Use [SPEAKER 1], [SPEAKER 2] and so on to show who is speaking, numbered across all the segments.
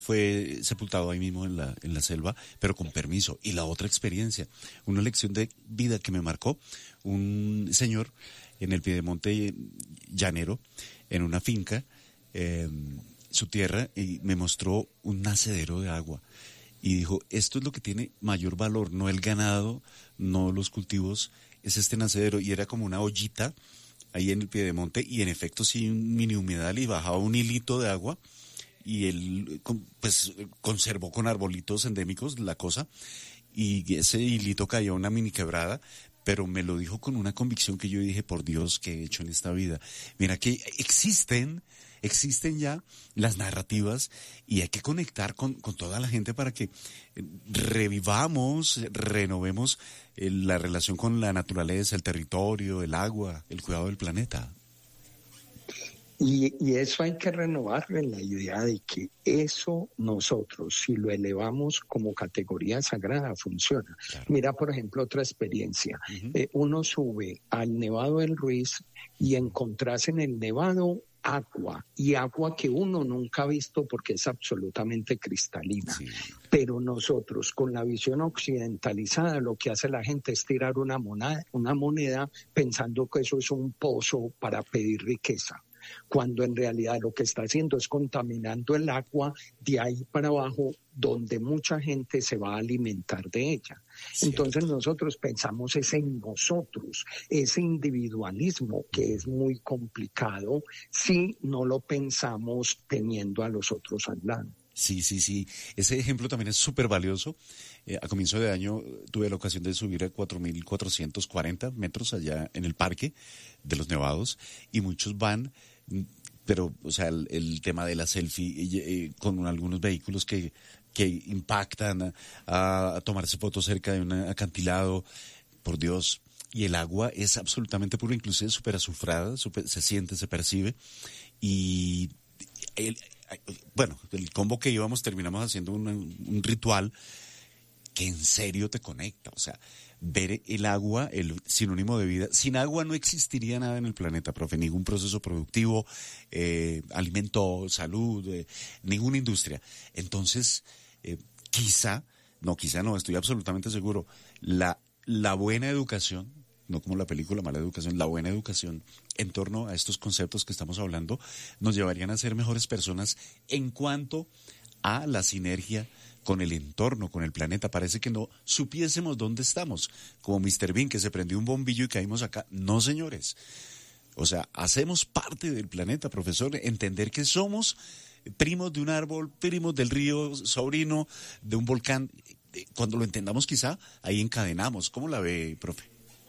[SPEAKER 1] fue sepultado ahí mismo en la selva, pero con permiso. Y la otra experiencia, una lección de vida que me marcó, un señor en el Piedemonte llanero, en una finca, su tierra, y me mostró un nacedero de agua. Y dijo, esto es lo que tiene mayor valor, no el ganado, no los cultivos, es este nacedero. Y era como una ollita ahí en el Piedemonte, y en efecto sí, un mini humedal, y bajaba un hilito de agua, y él pues conservó con arbolitos endémicos la cosa, y ese hilito caía una mini quebrada, pero me lo dijo con una convicción que yo dije, por Dios, ¿qué he hecho en esta vida? Mira que existen ya las narrativas, y hay que conectar con toda la gente para que revivamos, renovemos la relación con la naturaleza, el territorio, el agua, el cuidado del planeta.
[SPEAKER 2] Y eso hay que renovarlo en la idea de que eso nosotros, si lo elevamos como categoría sagrada, funciona. Claro. Mira, por ejemplo, otra experiencia. Uno sube al Nevado del Ruiz y encontrás en el Nevado agua, y agua que uno nunca ha visto porque es absolutamente cristalina. Sí. Pero nosotros, con la visión occidentalizada, lo que hace la gente es tirar una moneda pensando que eso es un pozo para pedir riqueza, cuando en realidad lo que está haciendo es contaminando el agua de ahí para abajo, donde mucha gente se va a alimentar de ella. Cierto. Entonces nosotros pensamos es en nosotros, ese individualismo que es muy complicado si no lo pensamos teniendo a los otros al lado.
[SPEAKER 1] Sí. Ese ejemplo también es súper valioso. A comienzo de año tuve la ocasión de subir a 4.440 metros allá en el Parque de los Nevados, y muchos van, pero, o sea, el tema de la selfie con algunos vehículos que impactan a tomarse fotos cerca de un acantilado, por Dios. Y el agua es absolutamente pura, inclusive súper azufrada, se siente, se percibe. Y el combo que íbamos terminamos haciendo un ritual que en serio te conecta. O sea, ver el agua, el sinónimo de vida. Sin agua no existiría nada en el planeta, profe, ningún proceso productivo, alimento, salud, ninguna industria. Entonces, quizá no, estoy absolutamente seguro, la buena educación, no como la película Mala Educación, la buena educación en torno a estos conceptos que estamos hablando, nos llevarían a ser mejores personas en cuanto a la sinergia con el entorno, con el planeta. Parece que no supiésemos dónde estamos, como Mr. Bean, que se prendió un bombillo y caímos acá. No, señores. O sea, hacemos parte del planeta, profesor. Entender que somos primos de un árbol, primos del río, sobrino de un volcán. Cuando lo entendamos, quizá ahí encadenamos. ¿Cómo la ve, profe?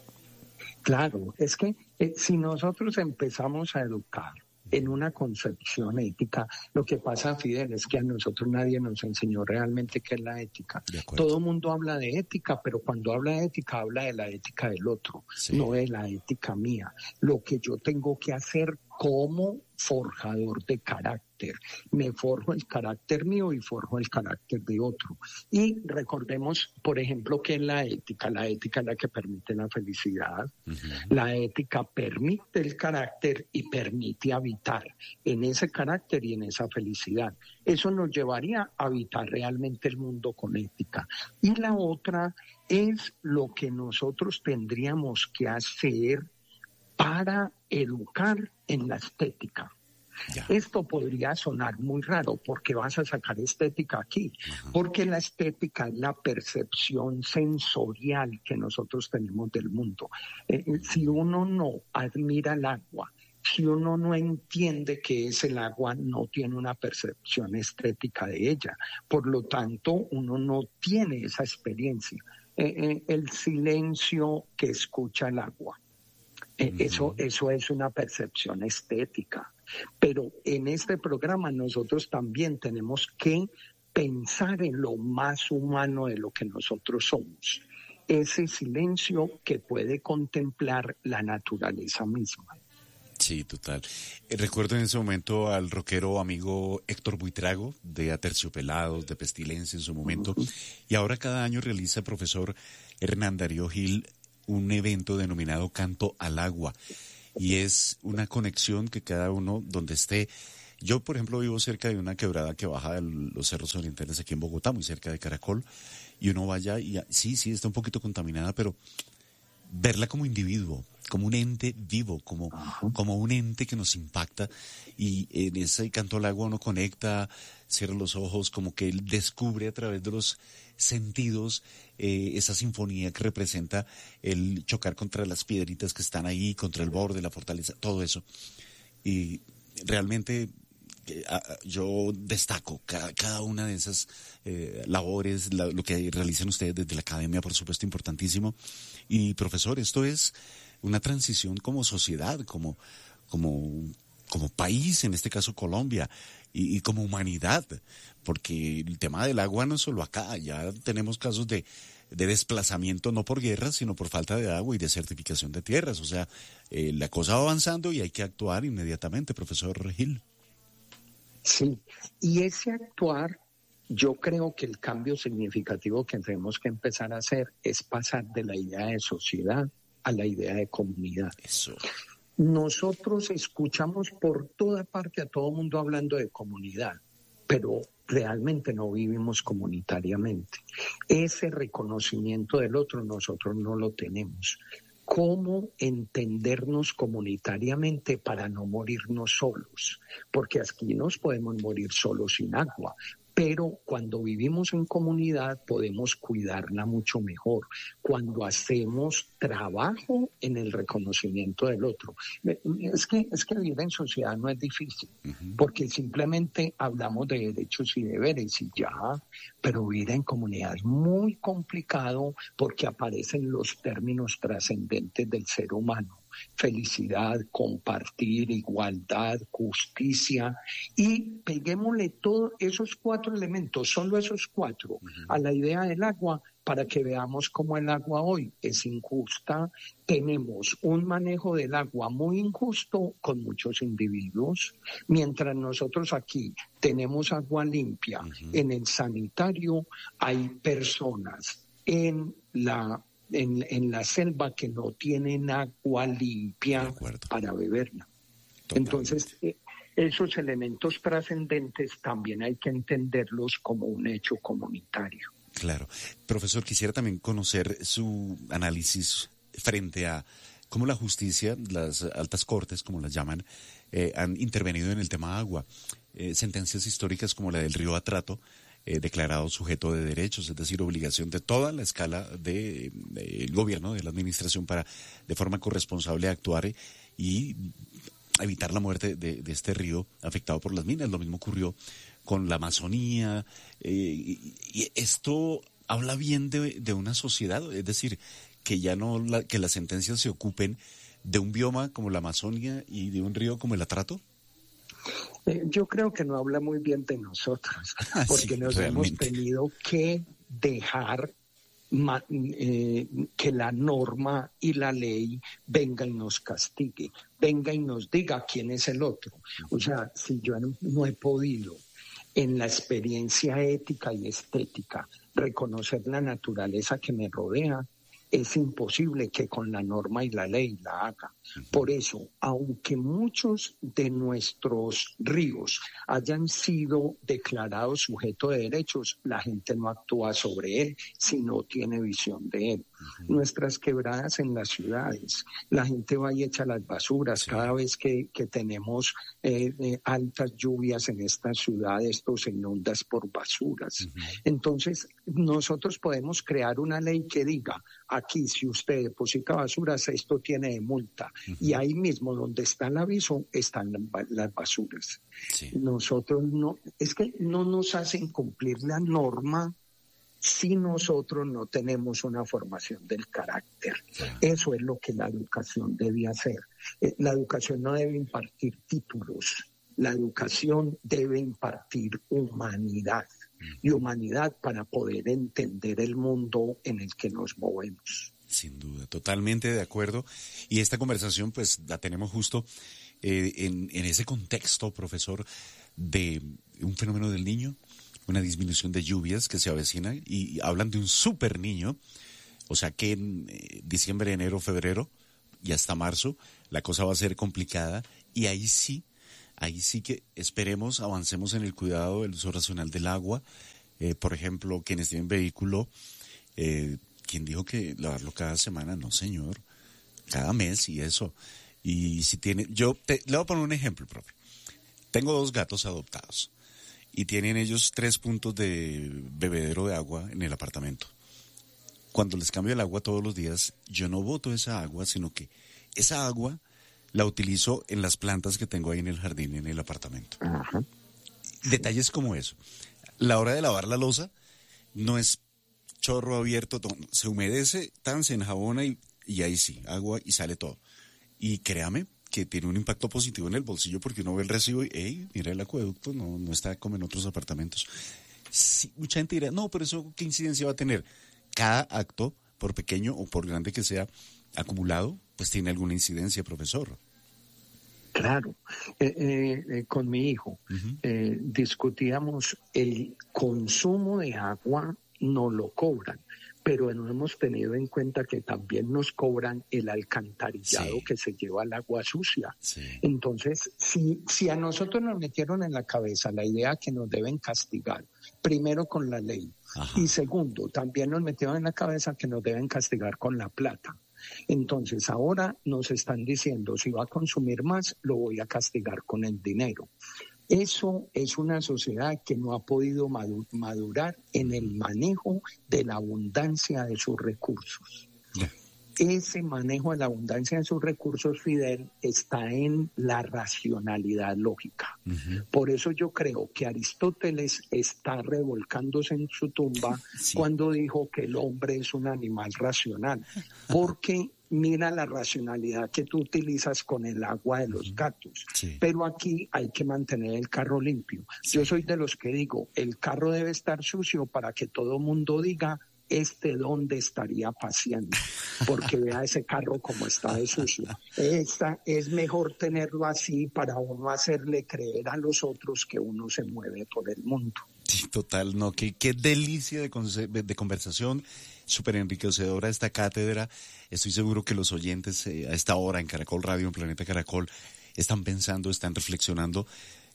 [SPEAKER 2] Claro, es que si nosotros empezamos a educar en una concepción ética, lo que pasa, Fidel, es que a nosotros nadie nos enseñó realmente qué es la ética. Todo el mundo habla de ética, pero cuando habla de ética, habla de la ética del otro, sí, no de la ética mía. Lo que yo tengo que hacer como forjador de carácter. Me forjo el carácter mío y forjo el carácter de otro. Y recordemos, por ejemplo, que en la ética es la que permite la felicidad. Uh-huh. La ética permite el carácter y permite habitar en ese carácter y en esa felicidad. Eso nos llevaría a habitar realmente el mundo con ética. Y la otra es lo que nosotros tendríamos que hacer para educar en la estética. Ya. Esto podría sonar muy raro porque vas a sacar estética aquí, porque la estética es la percepción sensorial que nosotros tenemos del mundo. Si uno no admira el agua, si uno no entiende qué es el agua, no tiene una percepción estética de ella. Por lo tanto, uno no tiene esa experiencia. El silencio que escucha el agua. Eso es una percepción estética. Pero en este programa nosotros también tenemos que pensar en lo más humano de lo que nosotros somos. Ese silencio que puede contemplar la naturaleza misma.
[SPEAKER 1] Sí, total. Recuerdo en ese momento al rockero amigo Héctor Buitrago, de Aterciopelados, de Pestilencia en su momento, y ahora cada año realiza el profesor Hernán Darío Gil un evento denominado Canto al Agua, y es una conexión que cada uno donde esté, Yo, por ejemplo, vivo cerca de una quebrada que baja de los cerros orientales aquí en Bogotá, muy cerca de Caracol, y uno va allá y sí, está un poquito contaminada, pero verla como individuo, como un ente vivo, como un ente que nos impacta, y en ese canto al agua uno conecta, cierra los ojos, como que él descubre a través de los sentidos esa sinfonía que representa el chocar contra las piedritas que están ahí, contra el borde, la fortaleza, todo eso. Y realmente yo destaco cada una de esas labores, lo que realizan ustedes desde la academia, por supuesto, importantísimo. Y profesor, esto es una transición como sociedad, como país, en este caso Colombia, y como humanidad, porque el tema del agua no es solo acá, ya tenemos casos de desplazamiento no por guerra, sino por falta de agua y de certificación de tierras. O sea, la cosa va avanzando y hay que actuar inmediatamente, profesor Gil.
[SPEAKER 2] Sí, y ese actuar, yo creo que el cambio significativo que tenemos que empezar a hacer es pasar de la idea de sociedad a la idea de comunidad.
[SPEAKER 1] Eso.
[SPEAKER 2] Nosotros escuchamos por toda parte a todo mundo hablando de comunidad, pero realmente no vivimos comunitariamente. Ese reconocimiento del otro nosotros no lo tenemos. ¿Cómo entendernos comunitariamente para no morirnos solos? Porque aquí nos podemos morir solos sin agua, pero cuando vivimos en comunidad podemos cuidarla mucho mejor, cuando hacemos trabajo en el reconocimiento del otro. Es que vivir en sociedad no es difícil, porque simplemente hablamos de derechos y deberes y ya, pero vivir en comunidad es muy complicado porque aparecen los términos trascendentes del ser humano: felicidad, compartir, igualdad, justicia, y peguémosle todos esos 4 elementos, solo esos 4, a la idea del agua, para que veamos cómo el agua hoy es injusta. Tenemos un manejo del agua muy injusto con muchos individuos, mientras nosotros aquí tenemos agua limpia. En el sanitario hay personas en la selva que no tienen agua limpia para beberla. Totalmente. Entonces, esos elementos trascendentes también hay que entenderlos como un hecho comunitario.
[SPEAKER 1] Claro. Profesor, quisiera también conocer su análisis frente a cómo la justicia, las altas cortes, como las llaman, han intervenido en el tema agua. Sentencias históricas como la del río Atrato, declarado sujeto de derechos, es decir, obligación de toda la escala del gobierno, de la administración, para de forma corresponsable actuar y evitar la muerte de este río afectado por las minas. Lo mismo ocurrió con la Amazonía, y esto habla bien de una sociedad, es decir, que ya no que las sentencias se ocupen de un bioma como la Amazonia y de un río como el Atrato.
[SPEAKER 2] Yo creo que no habla muy bien de nosotros, porque sí, nos realmente hemos tenido que dejar que la norma y la ley venga y nos castigue, venga y nos diga quién es el otro. O sea, si yo no he podido en la experiencia ética y estética reconocer la naturaleza que me rodea, es imposible que con la norma y la ley la haga. Por eso, aunque muchos de nuestros ríos hayan sido declarados sujetos de derechos, la gente no actúa sobre él si no tiene visión de él. Nuestras quebradas en las ciudades, la gente va y echa las basuras. Cada vez que tenemos altas lluvias en estas ciudades, esto se inunda por basuras. Entonces, nosotros podemos crear una ley que diga: aquí, si usted deposita basuras, esto tiene de multa. Y ahí mismo, donde está el aviso, están las basuras. Sí. Nosotros no, es que no nos hacen cumplir la norma si nosotros no tenemos una formación del carácter. Eso es lo que la educación debe hacer. La educación no debe impartir títulos. La educación debe impartir humanidad. Y humanidad para poder entender el mundo en el que nos movemos.
[SPEAKER 1] Sin duda, totalmente de acuerdo. Y esta conversación pues la tenemos justo en ese contexto, profesor, de un fenómeno del Niño, una disminución de lluvias que se avecina, y hablan de un super niño. O sea que en diciembre, enero, febrero y hasta marzo la cosa va a ser complicada, y ahí sí ahí sí que esperemos, avancemos en el cuidado del uso racional del agua. Por ejemplo, quienes tienen vehículo, ¿quién dijo que lavarlo cada semana? No, señor, cada mes y eso. Y si tiene, le voy a poner un ejemplo, profe. Tengo 2 gatos adoptados y tienen ellos 3 puntos de bebedero de agua en el apartamento. Cuando les cambio el agua todos los días, yo no boto esa agua, sino que esa agua la utilizo en las plantas que tengo ahí en el jardín, en el apartamento.
[SPEAKER 2] Ajá.
[SPEAKER 1] Detalles como eso. La hora de lavar la loza no es chorro abierto, se humedece, se enjabona y ahí sí, agua y sale todo. Y créame que tiene un impacto positivo en el bolsillo porque uno ve el recibo y, hey, mira el acueducto, no está como en otros apartamentos. Sí, mucha gente dirá, no, pero eso, ¿qué incidencia va a tener? Cada acto, por pequeño o por grande que sea, acumulado, pues tiene alguna incidencia, profesor.
[SPEAKER 2] Claro, con mi hijo discutíamos el consumo de agua, no lo cobran, pero no hemos tenido en cuenta que también nos cobran el alcantarillado que se lleva el agua sucia.
[SPEAKER 1] Sí.
[SPEAKER 2] Entonces, si a nosotros nos metieron en la cabeza la idea que nos deben castigar, primero con la ley, y segundo, también nos metieron en la cabeza que nos deben castigar con la plata. Entonces ahora nos están diciendo, si va a consumir más, lo voy a castigar con el dinero. Eso es una sociedad que no ha podido madurar en el manejo de la abundancia de sus recursos. Ese manejo de la abundancia de sus recursos, Fidel, está en la racionalidad lógica. Por eso yo creo que Aristóteles está revolcándose en su tumba cuando dijo que el hombre es un animal racional, porque mira la racionalidad que tú utilizas con el agua de los gatos. Pero aquí hay que mantener el carro limpio. Yo soy de los que digo, el carro debe estar sucio para que todo mundo diga, ¿dónde estaría paseando? Porque vea ese carro como está de sucio. Es mejor tenerlo así para uno hacerle creer a los otros que uno se mueve por el mundo.
[SPEAKER 1] Sí, total, no, qué delicia de conversación, súper enriquecedora esta cátedra. Estoy seguro que los oyentes a esta hora en Caracol Radio, en Planeta Caracol, están pensando, están reflexionando,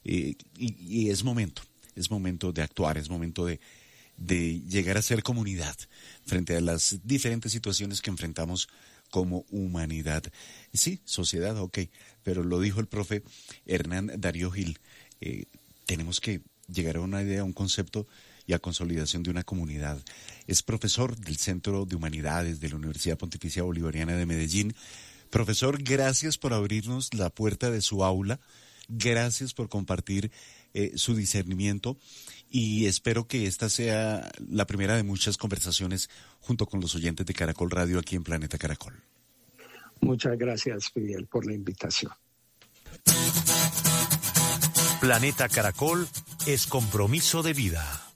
[SPEAKER 1] y es momento de actuar, es momento de llegar a ser comunidad frente a las diferentes situaciones que enfrentamos como humanidad. Sí, sociedad, ok, pero lo dijo el profe Hernán Darío Gil, tenemos que llegar a una idea, a un concepto y a consolidación de una comunidad. Es profesor del Centro de Humanidades de la Universidad Pontificia Bolivariana de Medellín. Profesor, gracias por abrirnos la puerta de su aula, gracias por compartir su discernimiento, y espero que esta sea la primera de muchas conversaciones junto con los oyentes de Caracol Radio aquí en Planeta Caracol.
[SPEAKER 2] Muchas gracias, Fidel, por la invitación.
[SPEAKER 3] Planeta Caracol es compromiso de vida.